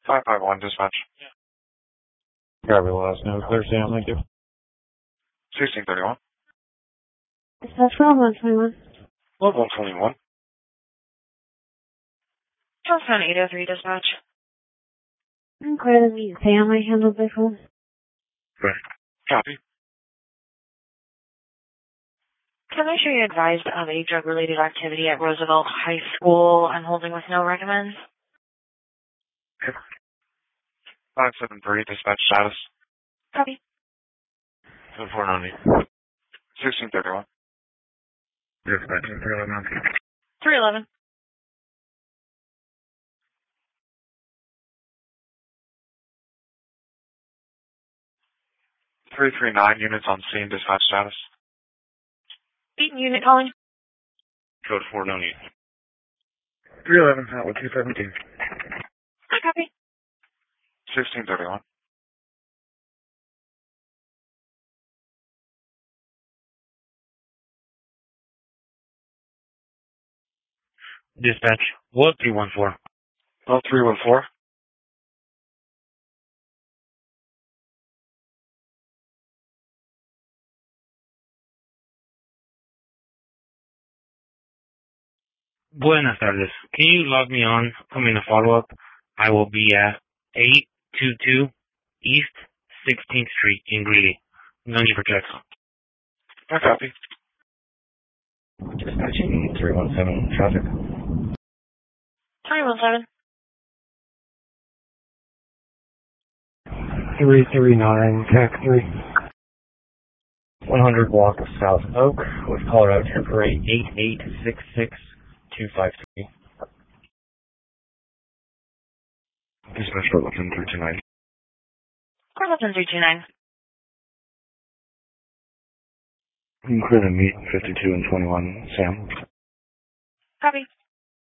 551 dispatch. Driver last name, clear Sam, thank you. 1631. Dispatch 121. Load 121. Telephone 803 dispatch. Clear the meet Sam, I handled this one. Right. Copy. Can I show you advised of a drug-related activity at Roosevelt High School? I'm holding with no recommends. 573 dispatch status. Copy. 490. 1631. Dispatch 311. 311. .339 units on scene dispatch status. Beaton unit calling. Code 490. 311, Hotwood 217. I copy. 1631. Dispatch, what 314? 314. Buenas tardes. Can you log me on? I'm in a follow-up. I will be at 822 East 16th Street in Greeley. No need for checks. I copy. Dispatching 317 traffic. 317. 339 TAC 3. 100 block of South Oak with Colorado temporary 8866253. Dispatch for Lipton 329. Carlton 329. Clear to meet 52 and 21, Sam. Copy.